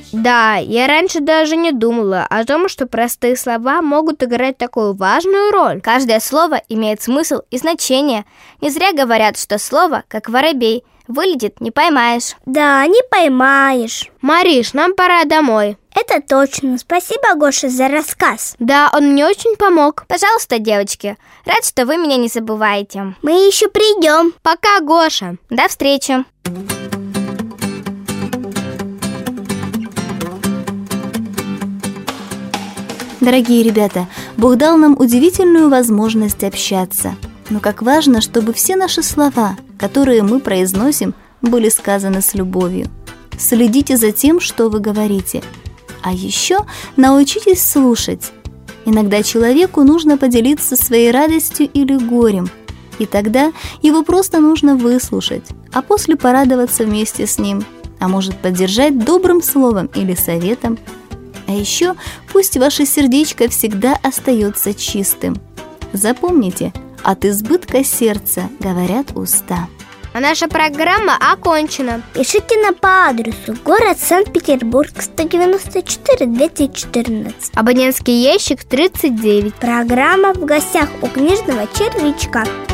Да, я раньше даже не думала о том, что простые слова могут играть такую важную роль. Каждое слово имеет смысл и значение. Не зря говорят, что слово, как воробей, вылетит, не поймаешь. Да, не поймаешь. Мариш, нам пора домой. Это точно. Спасибо, Гоша, за рассказ. Да, он мне очень помог. Пожалуйста, девочки, рад, что вы меня не забываете. Мы еще придем. Пока, Гоша. До встречи. Дорогие ребята, Бог дал нам удивительную возможность общаться. Но как важно, чтобы все наши слова, которые мы произносим, были сказаны с любовью. Следите за тем, что вы говорите. А еще научитесь слушать. Иногда человеку нужно поделиться своей радостью или горем, и тогда его просто нужно выслушать, а после порадоваться вместе с ним, а может поддержать добрым словом или советом. А еще пусть ваше сердечко всегда остается чистым. Запомните, от избытка сердца говорят уста. А наша программа окончена. Пишите нам по адресу: город Санкт-Петербург, 194, 214. Абонентский ящик 39. Программа «В гостях у книжного червячка».